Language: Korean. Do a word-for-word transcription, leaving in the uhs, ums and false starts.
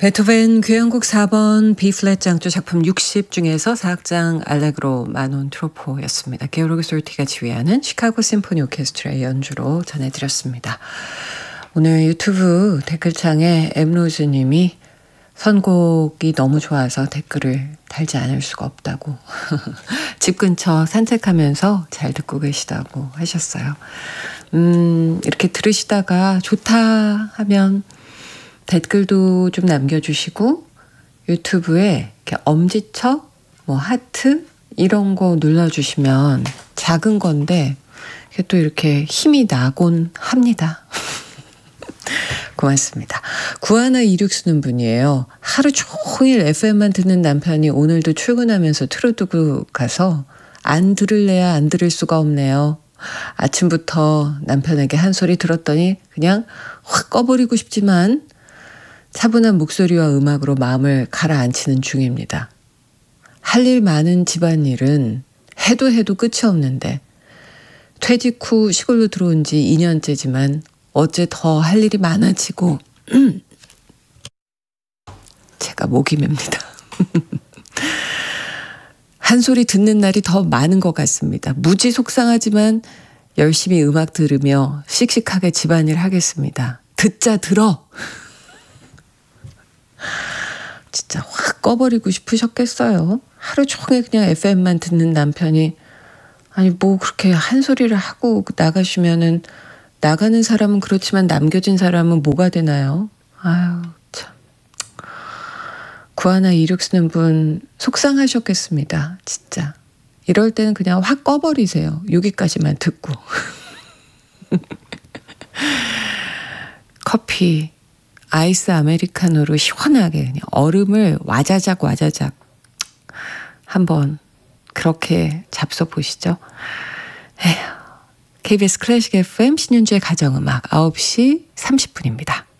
베토벤 교향곡 사 번 B플랫 장조 작품 육십 중에서 사악장 알레그로 마논 트로포였습니다. 게오르그 솔티가 지휘하는 시카고 심포니 오케스트라의 연주로 전해드렸습니다. 오늘 유튜브 댓글창에 엠로즈 님이 선곡이 너무 좋아서 댓글을 달지 않을 수가 없다고 집 근처 산책하면서 잘 듣고 계시다고 하셨어요. 음, 이렇게 들으시다가 좋다 하면 댓글도 좀 남겨주시고 유튜브에 이렇게 엄지척, 뭐 하트 이런 거 눌러주시면 작은 건데 이게 또 이렇게 힘이 나곤 합니다. 고맙습니다. 구하나 이육 쓰는 분이에요. 하루 종일 에프엠만 듣는 남편이 오늘도 출근하면서 틀어두고 가서 안 들을래야 안 들을 수가 없네요. 아침부터 남편에게 한 소리 들었더니 그냥 확 꺼버리고 싶지만 차분한 목소리와 음악으로 마음을 가라앉히는 중입니다. 할 일 많은 집안일은 해도 해도 끝이 없는데 퇴직 후 시골로 들어온 지 이 년째지만 어째 더 할 일이 많아지고 음. 제가 목이 맵니다. 한 소리 듣는 날이 더 많은 것 같습니다. 무지 속상하지만 열심히 음악 들으며 씩씩하게 집안일 하겠습니다. 듣자 들어. 진짜 확 꺼버리고 싶으셨겠어요. 하루 종일 그냥 에프엠만 듣는 남편이 아니 뭐 그렇게 한 소리를 하고 나가시면은 나가는 사람은 그렇지만 남겨진 사람은 뭐가 되나요? 아유 참. 구하나 이육 쓰는 분 속상하셨겠습니다. 진짜. 이럴 때는 그냥 확 꺼버리세요. 여기까지만 듣고. 커피 아이스 아메리카노로 시원하게 그냥 얼음을 와자작 와자작 한번 그렇게 잡숴 보시죠. 에휴. 케이비에스 클래식 에프엠 신윤주의 가정음악 아홉 시 삼십 분입니다.